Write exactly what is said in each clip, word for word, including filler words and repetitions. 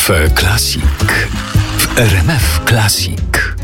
Cafe Classic w R M F Classic.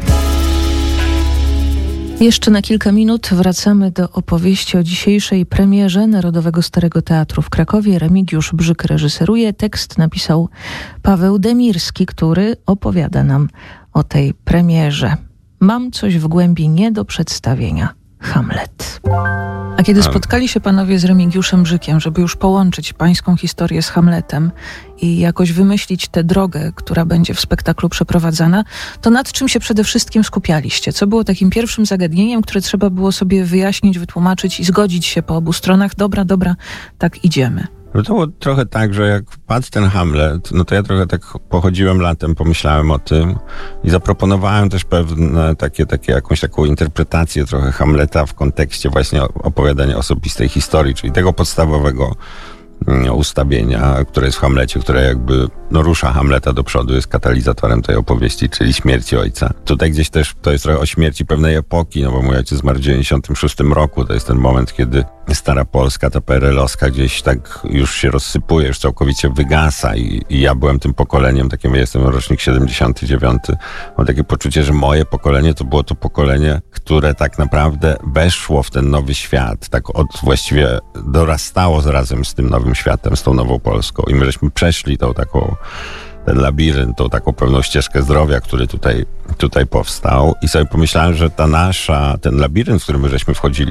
Jeszcze na kilka minut wracamy do opowieści o dzisiejszej premierze Narodowego Starego Teatru w Krakowie. Remigiusz Brzyk reżyseruje. Tekst napisał Paweł Demirski, który opowiada nam o tej premierze. Mam coś w głębi nie do przedstawienia. Hamlet. A kiedy spotkali się panowie z Remigiuszem Brzykiem, żeby już połączyć pańską historię z Hamletem i jakoś wymyślić tę drogę, która będzie w spektaklu przeprowadzana, to nad czym się przede wszystkim skupialiście? Co było takim pierwszym zagadnieniem, które trzeba było sobie wyjaśnić, wytłumaczyć i zgodzić się po obu stronach? Dobra, dobra, tak idziemy. No to było trochę tak, że jak padł ten Hamlet, no to ja trochę tak pochodziłem latem, pomyślałem o tym i zaproponowałem też pewne takie, takie jakąś taką interpretację trochę Hamleta w kontekście właśnie opowiadania osobistej historii, czyli tego podstawowego ustawienia, które jest w Hamlecie, które jakby no, rusza Hamleta do przodu, jest katalizatorem tej opowieści, czyli śmierci ojca. Tutaj gdzieś też to jest trochę o śmierci pewnej epoki, no bo mój ojciec zmarł w dziewięćdziesiątym szóstym roku, to jest ten moment, kiedy stara Polska, ta P R L-owska gdzieś tak już się rozsypuje, już całkowicie wygasa i, i ja byłem tym pokoleniem, takim, ja jestem rocznik siedemdziesiąty dziewiąty, mam takie poczucie, że moje pokolenie to było to pokolenie, które tak naprawdę weszło w ten nowy świat, tak od właściwie dorastało razem z tym nowym światem, z tą nową Polską i my żeśmy przeszli tą taką, ten labirynt, tą taką pewną ścieżkę zdrowia, który tutaj, tutaj powstał i sobie pomyślałem, że ta nasza, ten labirynt, w którym my żeśmy wchodzili,